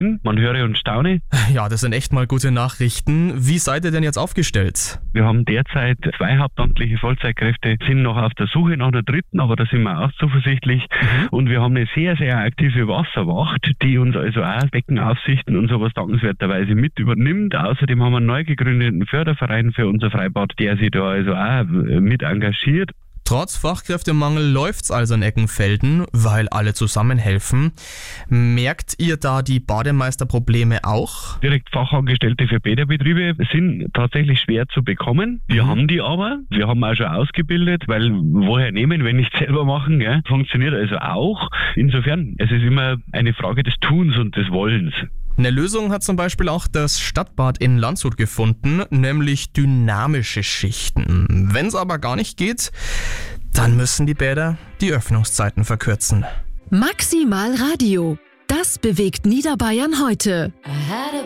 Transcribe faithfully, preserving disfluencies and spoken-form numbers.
Man höre und staune. Ja, das sind echt mal gute Nachrichten. Wie seid ihr denn jetzt aufgestellt? Wir haben derzeit zwei hauptamtliche Vollzeitkräfte, sind noch auf der Suche nach einer dritten, aber da sind wir auch zuversichtlich. Mhm. Und wir haben eine sehr, sehr aktive Wasserwacht, die uns also auch Beckenaufsichten und sowas dankenswerterweise mit übernimmt. Außerdem haben wir einen neu gegründeten Förderverein für unser Freibad, der sich da also auch mit engagiert. Trotz Fachkräftemangel läuft's also in Eckenfelden, weil alle zusammenhelfen. Merkt ihr da die Bademeisterprobleme auch? Direkt Fachangestellte für Bäderbetriebe sind tatsächlich schwer zu bekommen. Wir mhm. haben die aber. Wir haben auch schon ausgebildet, weil woher nehmen, wenn nicht selber machen, gell? Funktioniert also auch. Insofern, es ist immer eine Frage des Tuns und des Wollens. Eine Lösung hat zum Beispiel auch das Stadtbad in Landshut gefunden, nämlich dynamische Schichten. Wenn es aber gar nicht geht, dann müssen die Bäder die Öffnungszeiten verkürzen. Maximal Radio. Das bewegt Niederbayern heute.